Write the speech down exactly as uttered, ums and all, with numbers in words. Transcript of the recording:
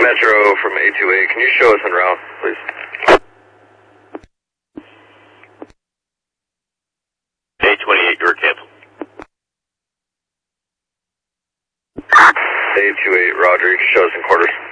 Metro from A twenty-eight, can you show us en route, please? A twenty-eight, you're canceled. A twenty-eight, roger, you can show us in quarters.